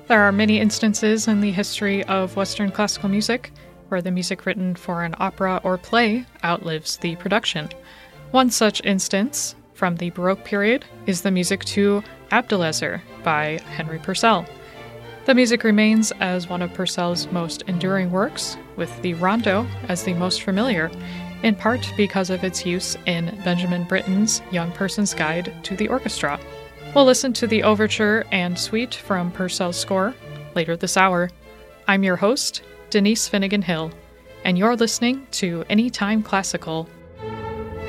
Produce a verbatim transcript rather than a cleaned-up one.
There are many instances in the history of Western classical music where the music written for an opera or play outlives the production. One such instance, from the Baroque period, is the music to Abdelezer by Henry Purcell. The music remains as one of Purcell's most enduring works, with the rondo as the most familiar, in part because of its use in Benjamin Britten's Young Person's Guide to the Orchestra. We'll listen to the overture and suite from Purcell's score later this hour. I'm your host, Denise Finnegan Hill, and you're listening to Anytime Classical.